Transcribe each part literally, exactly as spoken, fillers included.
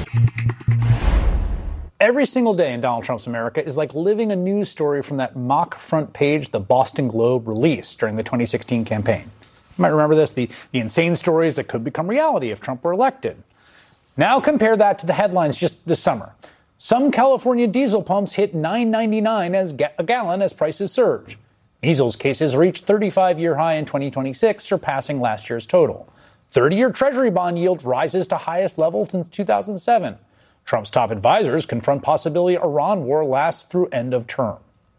Every single day in Donald Trump's America is like living a news story from that mock front page the Boston Globe released during the twenty sixteen campaign. You might remember this, the, the insane stories that could become reality if Trump were elected. Now compare that to the headlines just this summer. Some California diesel pumps hit nine ninety-nine as ga- a gallon as prices surge. Measles cases reached thirty-five-year high in twenty twenty-six, surpassing last year's total. thirty-year Treasury bond yield rises to highest level since two thousand seven. Trump's top advisors confront possibility Iran war lasts through end of term.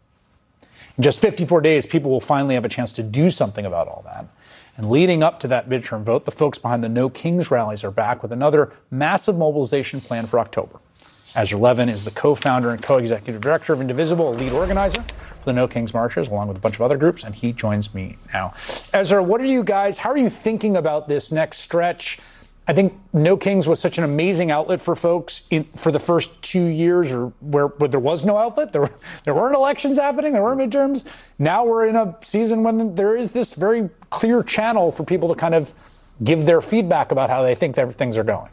In just fifty-four days, people will finally have a chance to do something about all that. And leading up to that midterm vote, the folks behind the No Kings rallies are back with another massive mobilization plan for October. Ezra Levin is the co-founder and co-executive director of Indivisible, a lead organizer for the No Kings marches, along with a bunch of other groups, and he joins me now. Ezra, what are you guys, how are you thinking about this next stretch? I think No Kings was such an amazing outlet for folks in, for the first two years or where, where there was no outlet. There, were, there weren't elections happening. There weren't midterms. Now we're in a season when there is this very clear channel for people to kind of give their feedback about how they think that things are going.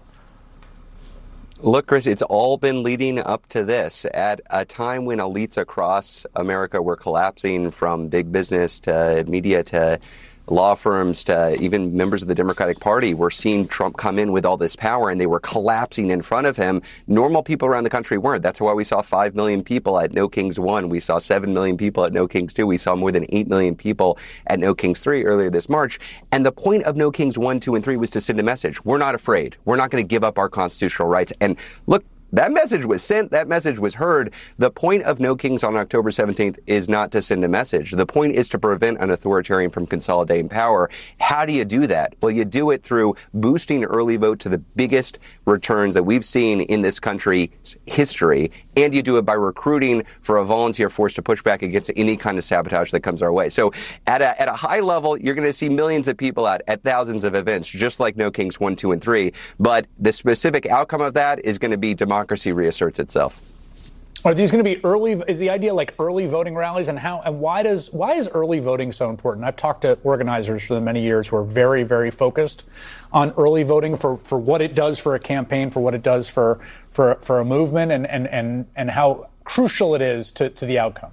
Look, Chris, it's all been leading up to this. At a time when elites across America were collapsing, from big business to media to law firms to even members of the Democratic Party, were seeing Trump come in with all this power, and they were collapsing in front of him. Normal people around the country weren't. That's why we saw five million people at No Kings one. We saw seven million people at No Kings two. We saw more than eight million people at No Kings three earlier this March. And the point of No Kings one, two, and three was to send a message. We're not afraid. We're not going to give up our constitutional rights. And look, that message was sent. That message was heard. The point of No Kings on October seventeenth is not to send a message. The point is to prevent an authoritarian from consolidating power. How do you do that? Well, you do it through boosting early vote to the biggest returns that we've seen in this country's history. And you do it by recruiting for a volunteer force to push back against any kind of sabotage that comes our way. So at a, at a high level, you're going to see millions of people out at thousands of events, just like No Kings one, two, and three. But the specific outcome of that is going to be democracy. Democracy reasserts itself. Are these going to be early? Is the idea like early voting rallies, and how and why does why is early voting so important? I've talked to organizers for the many years who are very, very focused on early voting for, for what it does for a campaign, for what it does for for for a movement, and and and, and how crucial it is to, to the outcome.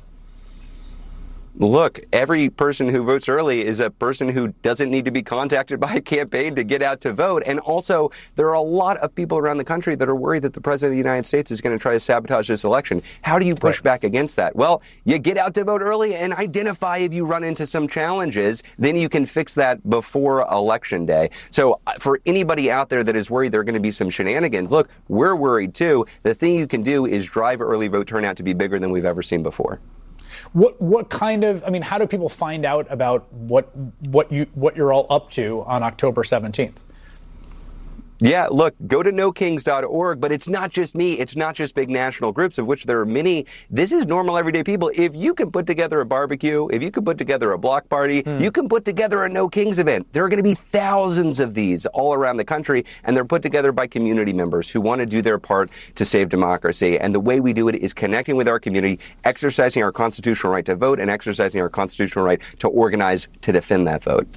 Look, every person who votes early is a person who doesn't need to be contacted by a campaign to get out to vote. And also, there are a lot of people around the country that are worried that the president of the United States is going to try to sabotage this election. How do you push right. back against that? Well, you get out to vote early and identify if you run into some challenges. Then you can fix that before Election Day. So for anybody out there that is worried there are going to be some shenanigans, look, we're worried too. The thing you can do is drive early vote turnout to be bigger than we've ever seen before. What what kind of, I mean, how do people find out about what what you what you're all up to on October seventeenth? Yeah, look, go to no kings dot org, but it's not just me. It's not just big national groups, of which there are many. This is normal, everyday people. If you can put together a barbecue, if you can put together a block party, mm. you can put together a No Kings event. There are going to be thousands of these all around the country, and they're put together by community members who want to do their part to save democracy. And the way we do it is connecting with our community, exercising our constitutional right to vote, and exercising our constitutional right to organize to defend that vote.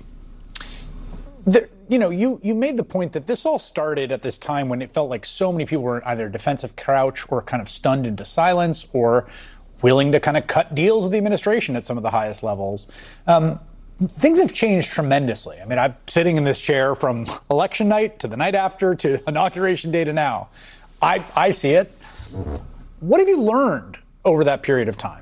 There- You know, you, you made the point that this all started at this time when it felt like so many people were either defensive crouch or kind of stunned into silence or willing to kind of cut deals with the administration at some of the highest levels. Um, things have changed tremendously. I mean, I'm sitting in this chair from election night to the night after to inauguration day to now. I, I see it. What have you learned over that period of time?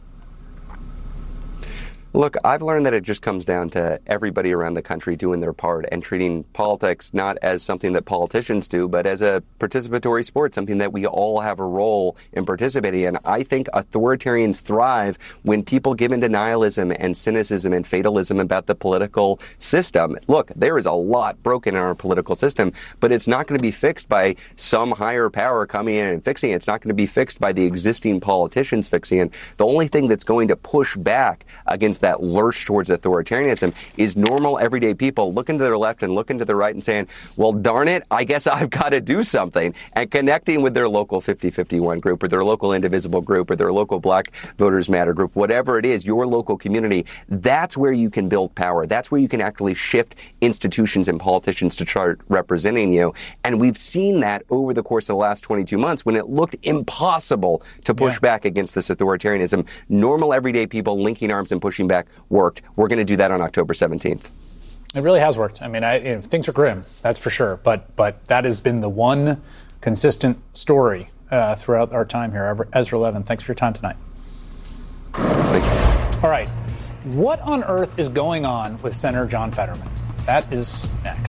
Look, I've learned that it just comes down to everybody around the country doing their part and treating politics not as something that politicians do, but as a participatory sport, something that we all have a role in participating in. I think authoritarians thrive when people give into nihilism and cynicism and fatalism about the political system. Look, there is a lot broken in our political system, but it's not going to be fixed by some higher power coming in and fixing it. It's not going to be fixed by the existing politicians fixing it. The only thing that's going to push back against that lurch towards authoritarianism is normal, everyday people looking to their left and looking to their right and saying, well, darn it, I guess I've got to do something, and connecting with their local fifty fifty-one group or their local Indivisible group or their local Black Voters Matter group, whatever it is, your local community. That's where you can build power. That's where you can actually shift institutions and politicians to start representing you. And we've seen that over the course of the last twenty-two months when it looked impossible to push yeah. back against this authoritarianism. Normal, everyday people linking arms and pushing back worked. We're going to do that on October seventeenth. It really has worked. I mean, I, you know, things are grim, that's for sure. But but that has been the one consistent story uh, throughout our time here. Ezra Levin, thanks for your time tonight. Thank you. All right. What on earth is going on with Senator John Fetterman? That is next.